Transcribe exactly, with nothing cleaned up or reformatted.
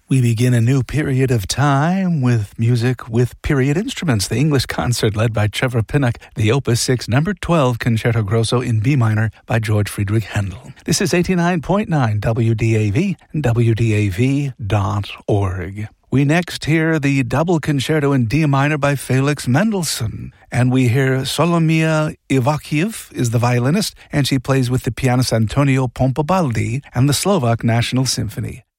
We begin a new period of time with music with period instruments. The English Concert led by Trevor Pinnock, the Opus six number twelve Concerto Grosso in B minor by George Friedrich Handel. This is eighty-nine point nine W D A V and W D A V dot org. We next hear the double concerto in D minor by Felix Mendelssohn, and we hear Solomia Ivakiev is the violinist, and she plays with the pianist Antonio Pompabaldi and the Slovak National Symphony.